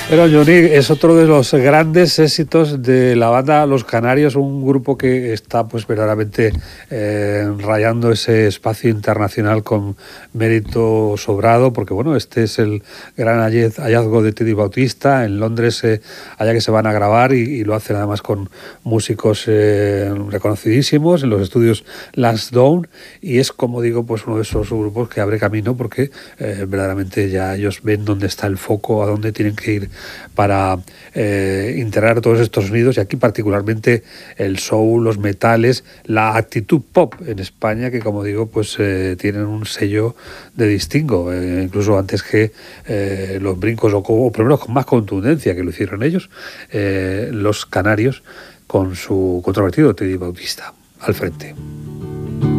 Pero Johnny es otro de los grandes éxitos de la banda Los Canarios, un grupo que está pues verdaderamente rayando ese espacio internacional con mérito sobrado, porque bueno, este es el gran hallazgo de Teddy Bautista en Londres, allá que se van a grabar y lo hacen además con músicos reconocidísimos en los estudios Lansdowne, y es, como digo, pues uno de esos grupos que abre camino porque verdaderamente ya ellos ven dónde está el foco, a dónde tienen que ir para integrar todos estos sonidos, y aquí particularmente el soul, los metales, la actitud pop en España, que como digo pues tienen un sello de distingo, incluso antes que los brincos o primero con más contundencia que lo hicieron ellos, los Canarios con su controvertido Teddy Bautista al frente.